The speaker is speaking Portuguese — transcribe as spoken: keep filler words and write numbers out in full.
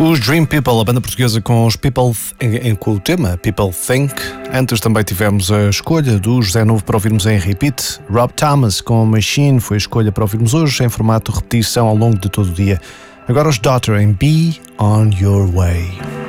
Os Dream People, a banda portuguesa com os People em, em, com o tema People Think. Antes também tivemos a escolha do José Novo para ouvirmos em repeat. Rob Thomas com Machine foi a escolha para ouvirmos hoje em formato repetição ao longo de todo o dia. Agora os Daughter em Be On Your Way.